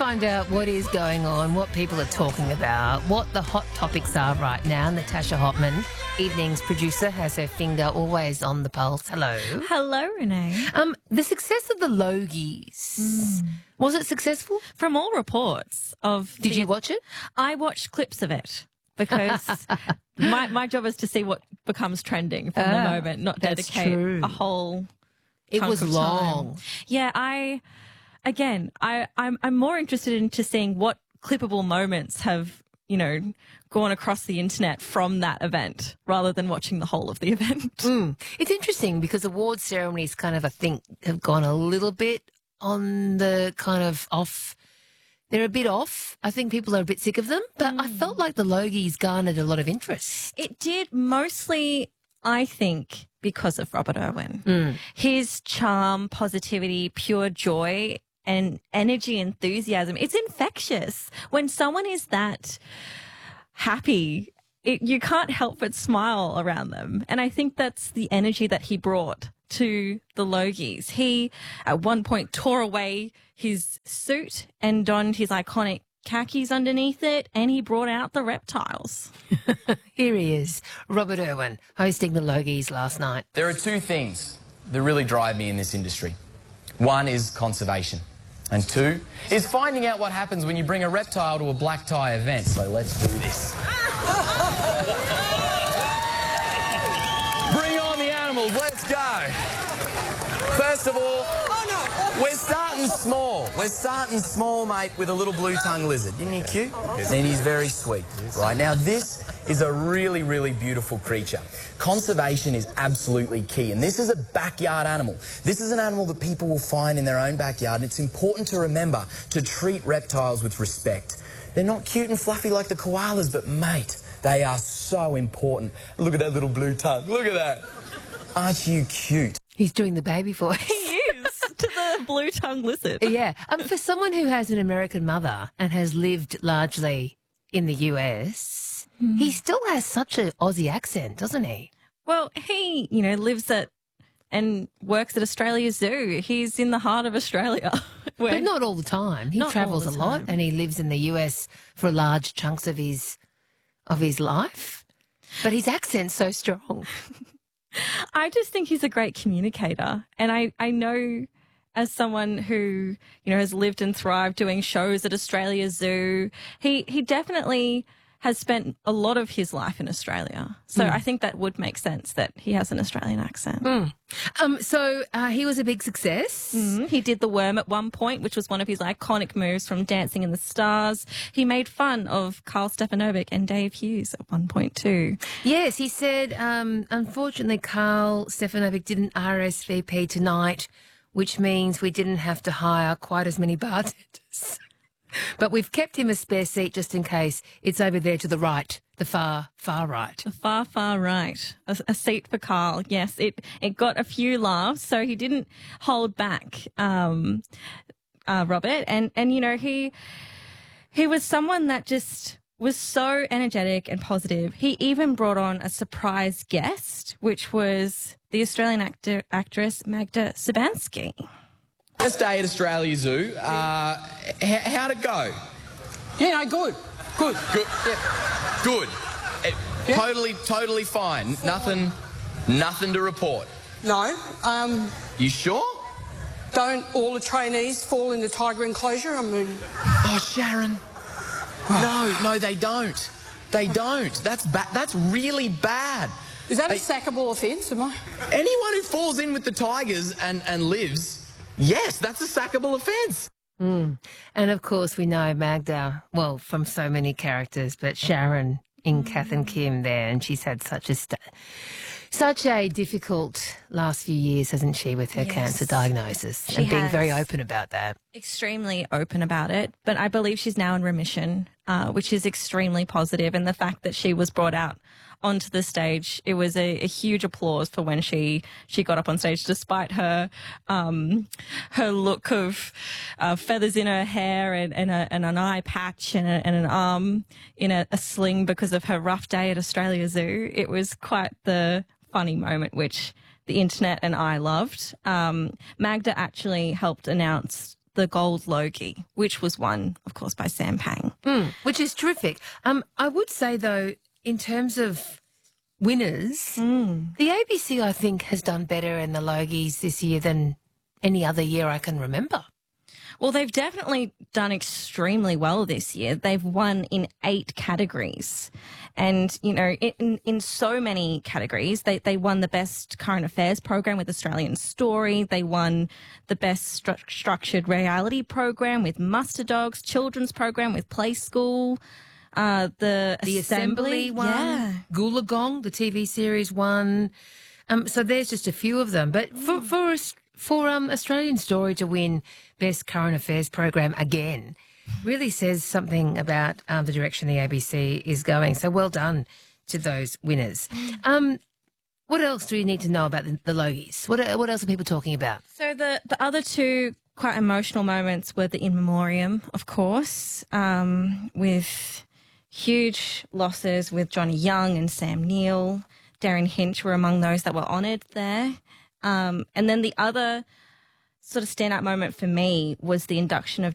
find out what is going on, what people are talking about, what the hot topics are right now. Natasha Hotman, Evening's producer, has her finger always on the pulse. Hello. Hello, Renee. The success of the Logies, was it successful? From all reports of... Did you watch it? I watched clips of it because my job is to see what becomes trending from the moment, not that's dedicate true. a whole It chunk was of long. time. Yeah, I'm more interested into seeing what clippable moments have, gone across the internet from that event rather than watching the whole of the event. It's interesting because award ceremonies kind of, I think, have gone a little bit on the kind of off. They're a bit off. I think people are a bit sick of them, but I felt like the Logies garnered a lot of interest. It did mostly, I think, because of Robert Irwin. His charm, positivity, pure joy and energy, enthusiasm, it's infectious. When someone is that happy, you can't help but smile around them. And I think that's the energy that he brought to the Logies. He, at one point, tore away his suit and donned his iconic khakis underneath it, and he brought out the reptiles. Here he is, Robert Irwin, hosting the Logies last night. There are two things that really drive me in this industry. One is conservation, and two is finding out what happens when you bring a reptile to a black tie event. So let's do this. Bring on the animals, let's go. First of all, we're starting small. We're starting small, mate, with a little blue-tongued lizard. Isn't he cute? And he's very sweet. Right, now this is a really, really beautiful creature. Conservation is absolutely key, and this is a backyard animal. This is an animal that people will find in their own backyard, and it's important to remember to treat reptiles with respect. They're not cute and fluffy like the koalas, but, mate, they are so important. Look at that little blue tongue. Look at that. Aren't you cute? He's doing the baby voice. He is to the blue-tongued lizard. Yeah. For someone who has an American mother and has lived largely in the US, he still has such an Aussie accent, doesn't he? Well, he, lives at and works at Australia Zoo. He's in the heart of Australia. But not all the time. He Not all travels the a lot time. and he lives in the US for large chunks of his life. But his accent's so strong. I just think he's a great communicator. And I know as someone who, has lived and thrived doing shows at Australia Zoo, he definitely has spent a lot of his life in Australia. So I think that would make sense that he has an Australian accent. So he was a big success. He did the worm at one point, which was one of his iconic moves from Dancing in the Stars. He made fun of Carl Stefanovic and Dave Hughes at one point too. Yes, he said, unfortunately, Carl Stefanovic didn't RSVP tonight, which means we didn't have to hire quite as many bartenders. But we've kept him a spare seat just in case. It's over there to the right, the far, far right. The far, far right. A seat for Carl. Yes, it got a few laughs, so he didn't hold back, Robert. And he was someone that just was so energetic and positive. He even brought on a surprise guest, which was the Australian actress Magda Szubanski. First day at Australia Zoo, how'd it go? Yeah, no, good. Good. Yeah. Good. Totally fine. Nothing to report. No, You sure? don't all the trainees fall in the tiger enclosure? I mean, Oh, Sharon. No, they don't. They don't. That's really bad. is that a Hey. sackable offence, am I? Anyone who falls in with the tigers and lives, yes, that's a sackable offence. And of course, we know Magda, well, from so many characters, but Sharon in Kath and Kim there, and she's had such a difficult last few years, hasn't she, with her Yes. cancer diagnosis, She and being very has. open about that. Extremely open about it, but I believe she's now in remission, which is extremely positive. And the fact that she was brought out onto the stage, it was a huge applause for when she got up on stage, despite her look of feathers in her hair and an eye patch and an arm in a sling because of her rough day at Australia Zoo. It was quite the funny moment, which the internet and I loved. Magda actually helped announce the Gold Logie, which was won, of course, by Sam Pang. Which is terrific. I would say, though, in terms of winners, the ABC, I think, has done better in the Logies this year than any other year I can remember. Well, they've definitely done extremely well this year. They've won in 8 categories. And, you know, in so many categories, they won the best current affairs program with Australian Story. They won the best structured reality program with Muster Dogs, children's program with Play School. The Assembly won. Yeah. Goolagong, the TV series, won. So there's just a few of them. But for Australian Story to win Best Current Affairs Program again really says something about the direction the ABC is going. So well done to those winners. What else do you need to know about the Logies? What else are people talking about? So the other 2 quite emotional moments were the In Memoriam, of course, with huge losses with Johnny Young and Sam Neill. Darren Hinch were among those that were honoured there. And then the other sort of standout moment for me was the induction of